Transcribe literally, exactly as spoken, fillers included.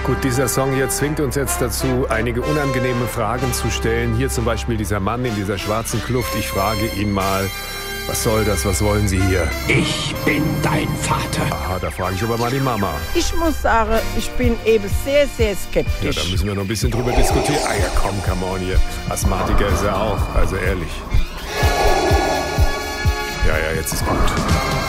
Gut, dieser Song hier zwingt uns jetzt dazu, einige unangenehme Fragen zu stellen. Hier zum Beispiel dieser Mann in dieser schwarzen Kluft. Ich frage ihn mal, was soll das, was wollen Sie hier? Ich bin dein Vater. Aha, da frage ich aber mal die Mama. Ich muss sagen, ich bin eben sehr, sehr Ja, skeptisch. da müssen wir noch ein bisschen drüber diskutieren. Ah ja, komm, come on hier. Asthmatiker ist er auch, also ehrlich. Ja, ja, jetzt ist gut.